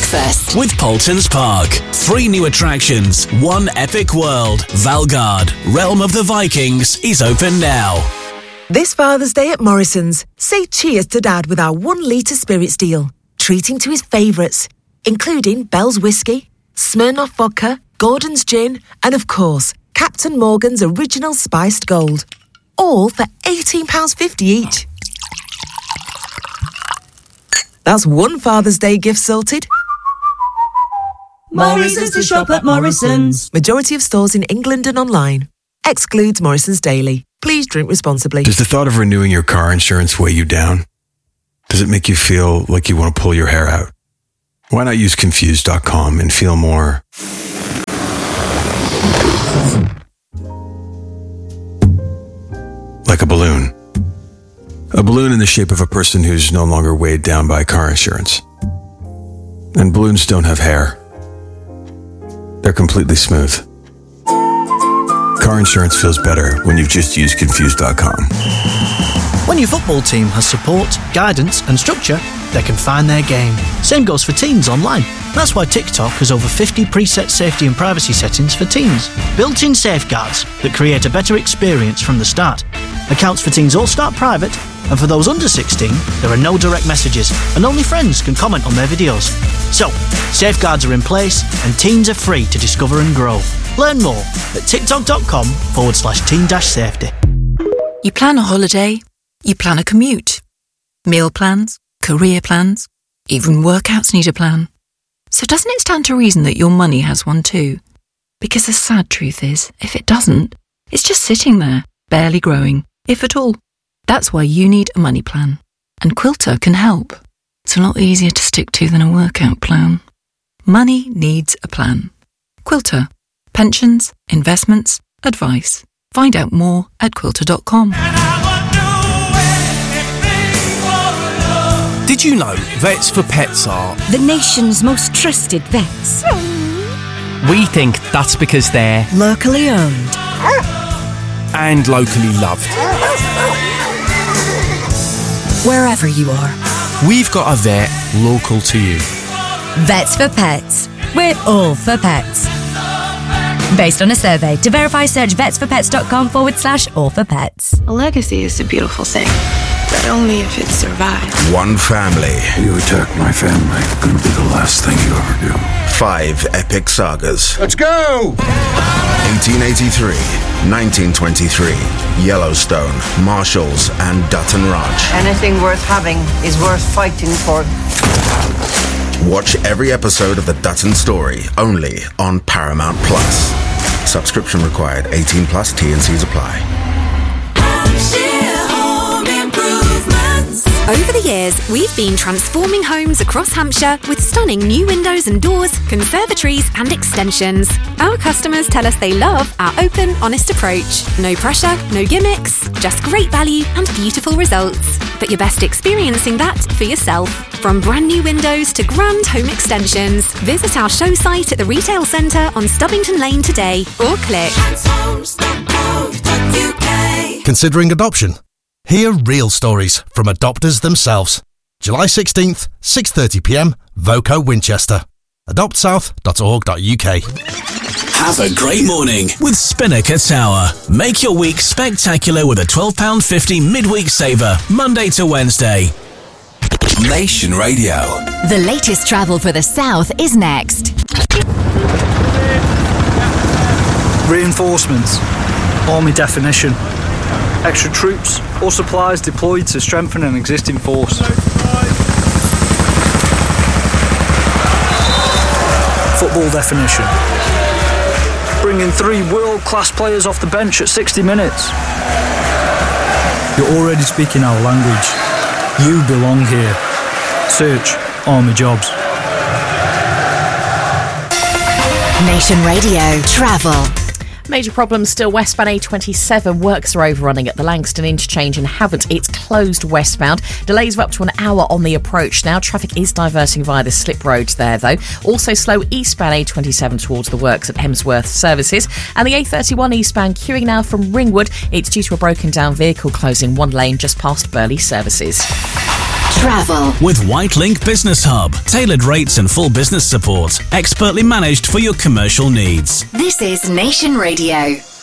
breakfast. With Paultons Park. 3 new attractions, 1 epic world. Valgard, Realm of the Vikings, is open now. This Father's Day at Morrison's, say cheers to Dad with our 1 litre spirits deal. Treat him to his favourites, including Bell's Whiskey, Smirnoff Vodka, Gordon's Gin, and of course, Captain Morgan's Original Spiced Gold. All for £18.50 each. That's 1 Father's Day gift sorted. Morrison's to shop at Morrison's. Majority of stores in England and online. Excludes Morrison's Daily. Please drink responsibly. Does the thought of renewing your car insurance weigh you down? Does it make you feel like you want to pull your hair out? Why not use Confused.com and feel more like a balloon? A balloon in the shape of a person who's no longer weighed down by car insurance. And balloons don't have hair. They're completely smooth. Car insurance feels better when you've just used Confused.com. When your football team has support, guidance and structure, they can find their game. Same goes for teens online. That's why TikTok has over 50 preset safety and privacy settings for teens. Built-in safeguards that create a better experience from the start. Accounts for teens all start private, and for those under 16, there are no direct messages, and only friends can comment on their videos. So, safeguards are in place, and teens are free to discover and grow. Learn more at tiktok.com/teen-safety. You plan a holiday, you plan a commute, meal plans, career plans, even workouts need a plan. So doesn't it stand to reason that your money has one too? Because the sad truth is, if it doesn't, it's just sitting there, barely growing, if at all. That's why you need a money plan. And Quilter can help. It's a lot easier to stick to than a workout plan. Money needs a plan. Quilter. Pensions, investments, advice. Find out more at quilter.com. Did you know Vets for Pets are the nation's most trusted vets? We think that's because they're locally owned and locally loved. Wherever you are, we've got a vet local to you. Vets for Pets. We're all for pets. Based on a survey. To verify, search vetsforpets.com/all-for-pets. A legacy is a beautiful thing, but only if it survives. One family. You attack my family, gonna be the last thing you ever do. 5 epic sagas. Let's go! 1883, 1923, Yellowstone, Marshalls, and Dutton Ranch. Anything worth having is worth fighting for. Watch every episode of The Dutton Story, only on Paramount Plus. Subscription required. 18 plus. T&Cs apply. Over the years, we've been transforming homes across Hampshire with stunning new windows and doors, conservatories and extensions. Our customers tell us they love our open, honest approach. No pressure, no gimmicks, just great value and beautiful results. But you're best experiencing that for yourself. From brand new windows to grand home extensions, visit our show site at the retail centre on Stubbington Lane today or click. Considering adoption? Hear real stories from adopters themselves. July 16th, 6:30pm, Voco Winchester. adoptsouth.org.uk. Have a great morning with Spinnaker Tower. Make your week spectacular with a £12.50 midweek saver, Monday to Wednesday. Nation Radio. The latest travel for the South is next. Reinforcements. Army definition. Extra troops or supplies deployed to strengthen an existing force. Football definition. Bringing 3 world-class players off the bench at 60 minutes. You're already speaking our language. You belong here. Search Army Jobs. Nation Radio Travel. Major problems still westbound A27. Works are overrunning at the Langston interchange in Havant. It's closed westbound. Delays of up to an hour on the approach now. Traffic is diverting via the slip roads there though. Also slow eastbound A27 towards the works at Hemsworth Services. And the A31 eastbound queuing now from Ringwood. It's due to a broken down vehicle closing one lane just past Burley Services. Travel. With Whitelink Business Hub. Tailored rates and full business support. Expertly managed for your commercial needs. This is Nation Radio.